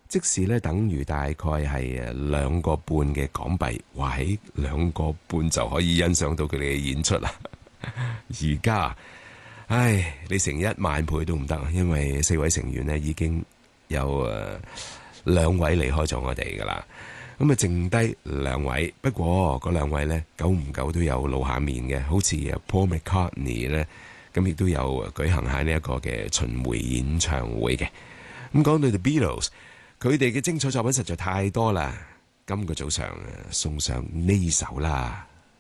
即使咧等於大概係2.5嘅港幣，哇！喺2.5就可以欣賞到佢哋嘅演出啦。而家，唉，你成1萬倍都唔得，因為4位成員呢已經有2位離開咗我哋噶啦。咁啊，剩低2位，不過嗰2位呢，久唔久都有露下面嘅，好似 Paul McCartney 呢，咁亦都有舉行下呢一個嘅巡迴演唱會嘅。咁講到 The Beatles，佢哋嘅精彩作品實在太多啦，今個早上送上呢首啦。